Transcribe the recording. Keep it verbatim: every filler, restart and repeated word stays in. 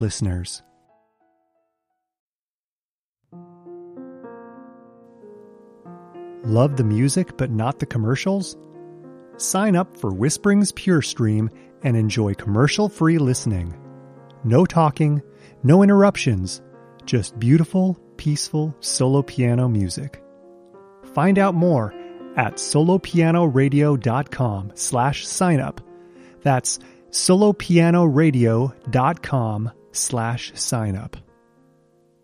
listeners. Love the music but not the commercials? Sign up for Whispering's Pure Stream and enjoy commercial-free listening. No talking, no interruptions, just beautiful, peaceful solo piano music. Find out more at solopianoradio.com slash sign up. That's solopianoradio.com slash sign up.